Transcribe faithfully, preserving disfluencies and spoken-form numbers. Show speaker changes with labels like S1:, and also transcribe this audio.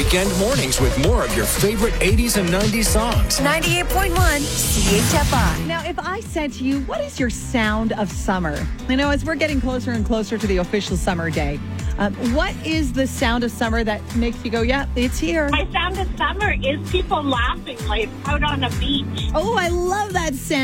S1: weekend mornings with more of your favorite eighties and nineties songs.
S2: ninety-eight point one C H F I.
S3: Now, if I said to you, what is your sound of summer? I know as we're getting closer and closer to the official summer day, um, what is the sound of summer that makes you go, yeah, it's here?
S4: My sound of summer is people laughing like out on a beach.
S3: Oh, I love that sound.